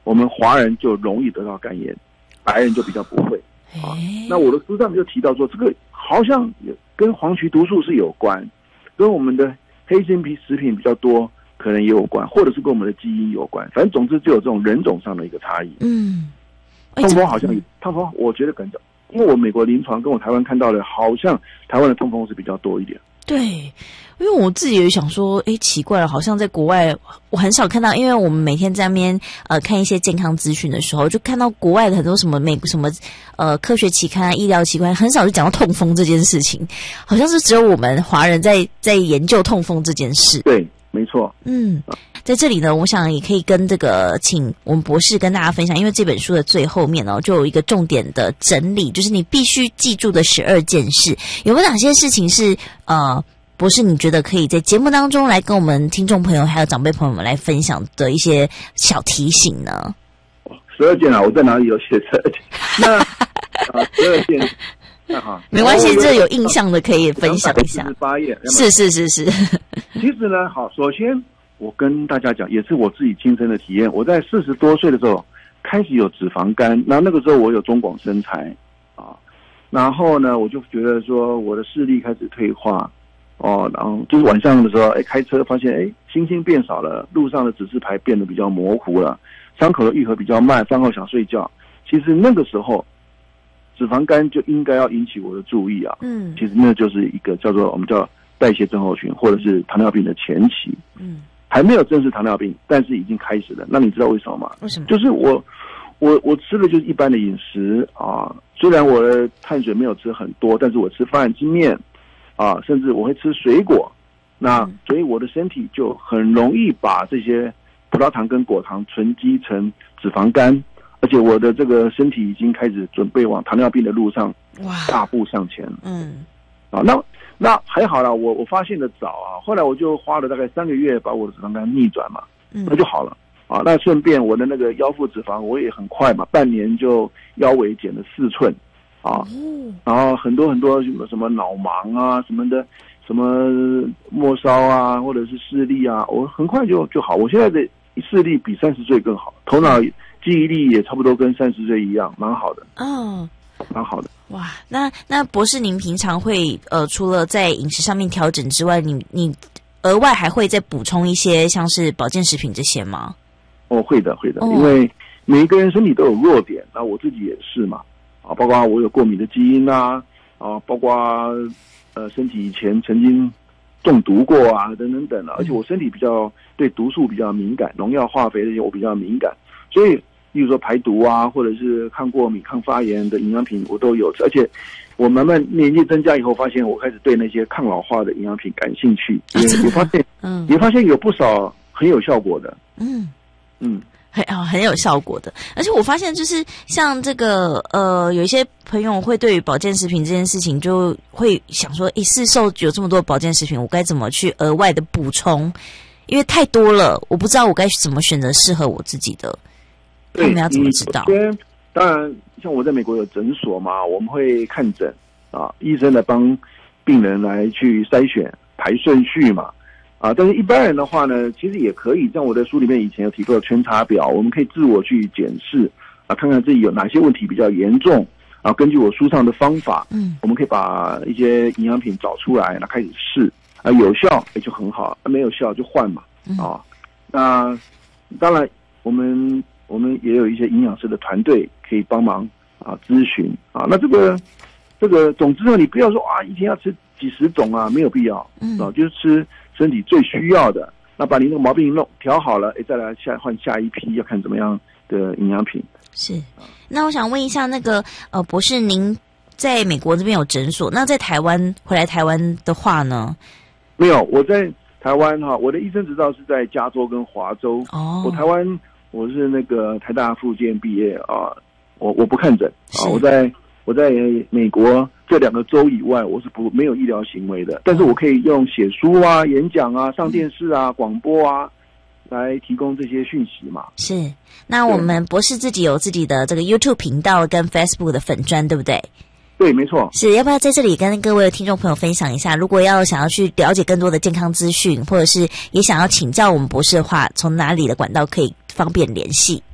我们华人就容易得到肝炎，白人就比较不会啊。那我的书上面就提到说，这个好像也跟黄曲毒素是有关，跟我们的黑心食品比较多可能也有关，或者是跟我们的基因有关。反正总之就有这种人种上的一个差异。痛风好像痛风，我觉得跟着，因为我美国临床跟我台湾看到的，好像台湾的痛风是比较多一点。 对，因为我自己也想说，奇怪了，好像在国外我很少看到，因为我们每天在那边看一些健康资讯的时候，就看到国外的很多什么科学期刊啊、医疗期刊，很少就讲到痛风这件事情，好像是只有我们华人在研究痛风这件事。 对，没错。 在这里呢，我想也可以跟请我们博士跟大家分享，因为这本书的最后面就有一个重点的整理，就是你必须记住的12件事。有没有哪些事情是博士你觉得可以在节目当中来跟我们听众朋友还有长辈朋友们来分享的一些小提醒呢 ？12件啊，我在哪里有写12件？那12件。 没关系，这有印象的可以分享一下。 248页。 是。 其实呢，好，首先我跟大家讲，也是我自己亲身的体验。我在40多岁的时候开始有脂肪肝，那个时候我有中广身材啊，然后呢，我就觉得说我的视力开始退化然后就是晚上的时候，开车发现星星变少了，路上的指示牌变得比较模糊了，伤口的愈合比较慢，饭后想睡觉。其实那个时候脂肪肝就应该要引起我的注意啊。其实那就是一个我们叫代谢症候群，或者是糖尿病的前期。还没有正式糖尿病，但是已经开始了。那你知道为什么吗？ 为什么？ 就是我吃的就是一般的饮食啊，虽然我的碳水没有吃很多，但是我吃饭吃面啊，甚至我会吃水果。那所以我的身体就很容易把这些葡萄糖跟果糖沉积成脂肪肝，而且我的这个身体已经开始准备往糖尿病的路上大步向前。那还好啦，我发现的早啊，后来我就花了大概3个月把我的脂肪肝逆转嘛，那就好了啊。那顺便我的那个腰腹脂肪我也很快嘛，半年就腰围减了4寸啊。然后很多什么脑盲啊什么的，什么末梢啊，或者是视力啊，我很快就好。我现在的视力比30岁更好，头脑记忆力也差不多跟30岁一样，蛮好的。蛮好的。 哇，那博士您平常会除了在饮食上面调整之外，你额外还会再补充一些像是保健食品这些吗？ 会的，因为每一个人身体都有弱点，那我自己也是嘛，包括我有过敏的基因啊，包括身体以前曾经中毒过啊，等等而且我身体比较对毒素比较敏感，农药化肥这些我比较敏感，所以例如说排毒啊，或者是抗过敏、抗发炎的营养品我都有，而且我慢慢年纪增加以后，发现我开始对那些抗老化的营养品感兴趣，也发现有不少很有效果的。 很有效果的。而且我发现就是像这个有一些朋友会对于保健食品这件事情就会想说，市售有这么多保健食品，我该怎么去额外的补充？因为太多了，我不知道我该怎么选择适合我自己的。他们要怎么知道？ 当然，像我在美国有诊所嘛，我们会看诊啊，医生来帮病人来去筛选排顺序嘛。但是一般人的话呢，其实也可以，像我的书里面以前有提过的圈查表，我们可以自我去检视看看自己有哪些问题比较严重根据我书上的方法，我们可以把一些营养品找出来，那开始试有效就很好，没有效就换嘛那当然我们也有一些营养师的团队可以帮忙咨询那这个总之呢，你不要说一天要吃几十种没有必要就是吃身体最需要的，那把你那个毛病调好了，再来换下一批，要看怎么样的营养品。 是，那我想问一下，那个博士，您在美国这边有诊所，那在台湾回来台湾的话呢？ 没有，我在台湾我的医生执照是在加州跟华州。我台湾我是那个台大复健毕业我不看诊我在美国这2个州以外，我是没有医疗行为的，但是我可以用写书啊、演讲啊、上电视啊、广播啊，来提供这些讯息嘛。 是，那我们博士自己有自己的这个 YouTube 频道跟 Facebook 的粉专，对不对？ 对，没错。 是，要不要在这里跟各位听众朋友分享一下，如果想要去了解更多的健康资讯，或者是也想要请教我们博士的话，从哪里的管道可以方便联系？